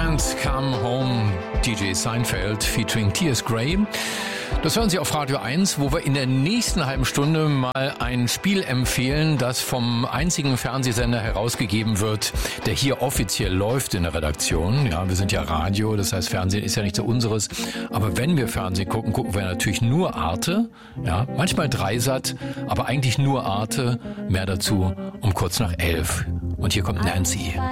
Can't Come Home, DJ Seinfeld featuring T.S. Gray. Das hören Sie auf Radio 1, wo wir in der nächsten halben Stunde mal ein Spiel empfehlen, das vom einzigen Fernsehsender herausgegeben wird, der hier offiziell läuft in der Redaktion. Ja, wir sind ja Radio, das heißt Fernsehen ist ja nicht so unseres. Aber wenn wir Fernsehen gucken, gucken wir natürlich nur Arte. Ja, manchmal Dreisat, aber eigentlich nur Arte. Mehr dazu um kurz nach 11. Und hier kommt Nancy.